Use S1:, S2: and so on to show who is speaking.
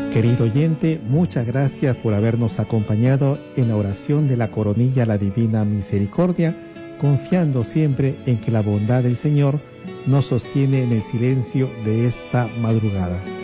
S1: Querido oyente, muchas gracias por habernos acompañado en la oración de la coronilla a la Divina Misericordia, confiando siempre en que la bondad del Señor nos sostiene en el silencio de esta madrugada.